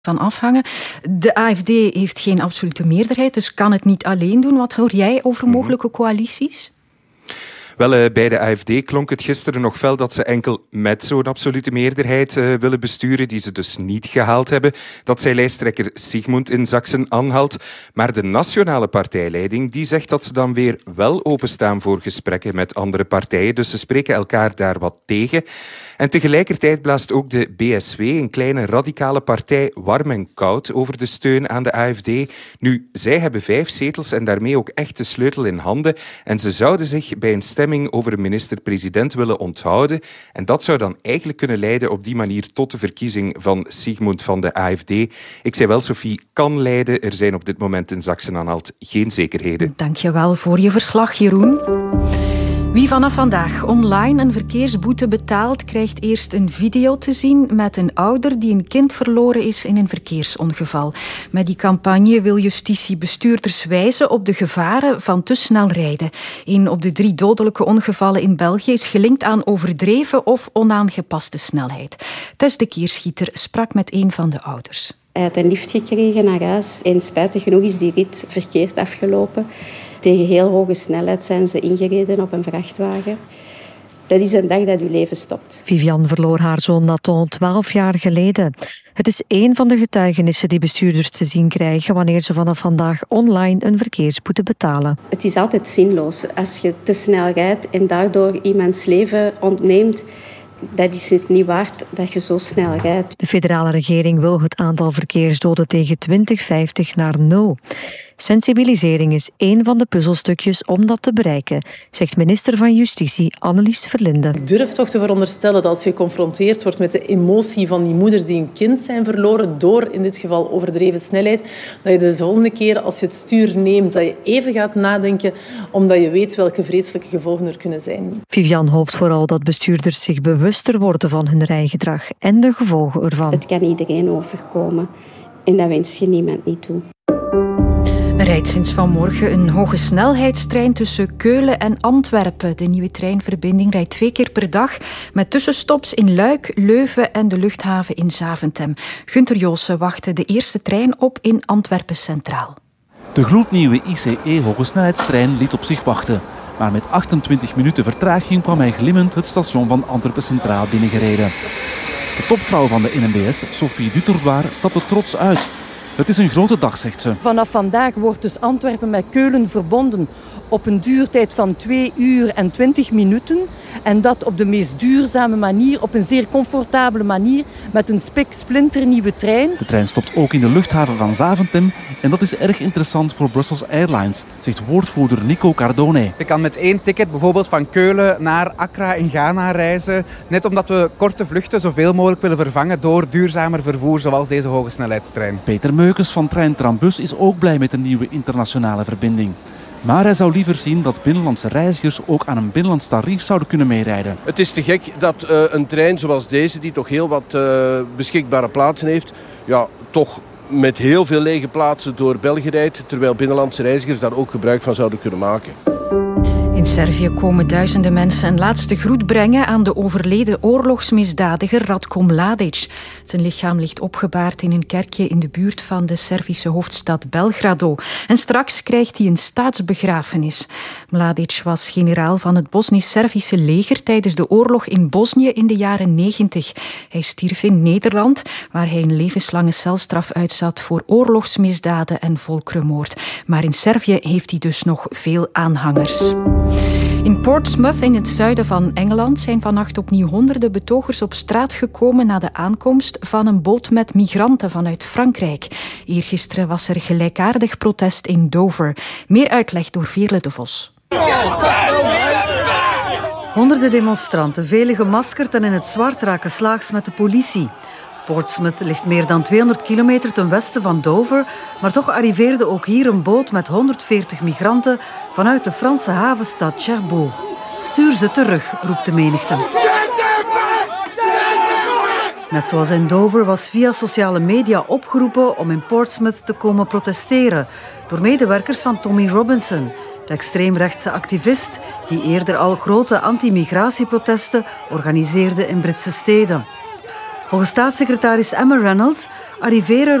van afhangen. De AfD heeft geen absolute meerderheid, dus kan het niet alleen doen. Wat hoor jij over mogelijke coalities? Wel, bij de AfD klonk het gisteren nog fel dat ze enkel met zo'n absolute meerderheid willen besturen, die ze dus niet gehaald hebben. Dat zei lijsttrekker Sigmund in Sachsen-Anhalt. Maar de nationale partijleiding die zegt dat ze dan weer wel openstaan voor gesprekken met andere partijen. Dus ze spreken elkaar daar wat tegen. En tegelijkertijd blaast ook de BSW, een kleine radicale partij, warm en koud over de steun aan de AfD. Nu, zij hebben 5 zetels en daarmee ook echt de sleutel in handen. En ze zouden zich bij een stemming over een minister-president willen onthouden. En dat zou dan eigenlijk kunnen leiden op die manier tot de verkiezing van Sigmund van de AfD. Ik zei wel, Sophie, kan leiden. Er zijn op dit moment in Sachsen-Anhalt geen zekerheden. Dank je wel voor je verslag, Jeroen. Wie vanaf vandaag online een verkeersboete betaalt, krijgt eerst een video te zien met een ouder die een kind verloren is in een verkeersongeval. Met die campagne wil justitie bestuurders wijzen op de gevaren van te snel rijden. 1 op de 3 dodelijke ongevallen in België is gelinkt aan overdreven of onaangepaste snelheid. Tess de Keerschieter sprak met een van de ouders. Hij had een lift gekregen naar huis en spijtig genoeg is die rit verkeerd afgelopen. Tegen heel hoge snelheid zijn ze ingereden op een vrachtwagen. Dat is een dag dat uw leven stopt. Viviane verloor haar zoon Nathan 12 jaar geleden. Het is één van de getuigenissen die bestuurders te zien krijgen wanneer ze vanaf vandaag online een verkeersboete betalen. Het is altijd zinloos als je te snel rijdt en daardoor iemands leven ontneemt. Dat is het niet waard dat je zo snel rijdt. De federale regering wil het aantal verkeersdoden tegen 2050 naar 0. Sensibilisering is één van de puzzelstukjes om dat te bereiken, zegt minister van Justitie Annelies Verlinde. Ik durf toch te veronderstellen dat als je geconfronteerd wordt met de emotie van die moeders die een kind zijn verloren door, in dit geval, overdreven snelheid, dat je de volgende keer als je het stuur neemt, dat je even gaat nadenken, omdat je weet welke vreselijke gevolgen er kunnen zijn. Viviane hoopt vooral dat bestuurders zich bewuster worden van hun rijgedrag en de gevolgen ervan. Het kan iedereen overkomen en dat wens je niemand niet toe. Er rijdt sinds vanmorgen een hoge snelheidstrein tussen Keulen en Antwerpen. De nieuwe treinverbinding rijdt 2 keer per dag met tussenstops in Luik, Leuven en de luchthaven in Zaventem. Gunther Joossen wachtte de eerste trein op in Antwerpen Centraal. De gloednieuwe ICE hogesnelheidstrein liet op zich wachten. Maar met 28 minuten vertraging kwam hij glimmend het station van Antwerpen Centraal binnengereden. De topvrouw van de NMBS, Sophie Dutourdoir, stapte trots uit. Het is een grote dag, zegt ze. Vanaf vandaag wordt dus Antwerpen met Keulen verbonden op een duurtijd van 2 uur en 20 minuten. En dat op de meest duurzame manier, op een zeer comfortabele manier, met een splinternieuwe trein. De trein stopt ook in de luchthaven van Zaventem. En dat is erg interessant voor Brussels Airlines, zegt woordvoerder Nico Cardone. Je kan met 1 ticket bijvoorbeeld van Keulen naar Accra in Ghana reizen. Net omdat we korte vluchten zoveel mogelijk willen vervangen door duurzamer vervoer, zoals deze hogesnelheidstrein. Peter Meukes van Trein Trambus is ook blij met de nieuwe internationale verbinding. Maar hij zou liever zien dat binnenlandse reizigers ook aan een binnenlands tarief zouden kunnen meerijden. Het is te gek dat een trein zoals deze, die toch heel wat beschikbare plaatsen heeft, toch met heel veel lege plaatsen door België rijdt, terwijl binnenlandse reizigers daar ook gebruik van zouden kunnen maken. In Servië komen duizenden mensen een laatste groet brengen aan de overleden oorlogsmisdadiger Ratko Mladic. Zijn lichaam ligt opgebaard in een kerkje in de buurt van de Servische hoofdstad Belgrado. En straks krijgt hij een staatsbegrafenis. Mladic was generaal van het Bosnisch-Servische leger tijdens de oorlog in Bosnië in de jaren 90. Hij stierf in Nederland, waar hij een levenslange celstraf uitzat voor oorlogsmisdaden en volkerenmoord. Maar in Servië heeft hij dus nog veel aanhangers. In Portsmouth in het zuiden van Engeland zijn vannacht opnieuw honderden betogers op straat gekomen na de aankomst van een boot met migranten vanuit Frankrijk. Eergisteren was er gelijkaardig protest in Dover. Meer uitleg door Veerle de Vos. Honderden demonstranten, velen gemaskerd en in het zwart raken slaags met de politie. Portsmouth ligt meer dan 200 kilometer ten westen van Dover, maar toch arriveerde ook hier een boot met 140 migranten vanuit de Franse havenstad Cherbourg. Stuur ze terug, roept de menigte. Net zoals in Dover was via sociale media opgeroepen om in Portsmouth te komen protesteren door medewerkers van Tommy Robinson, de extreemrechtse activist die eerder al grote anti-migratieprotesten organiseerde in Britse steden. Volgens staatssecretaris Emma Reynolds arriveren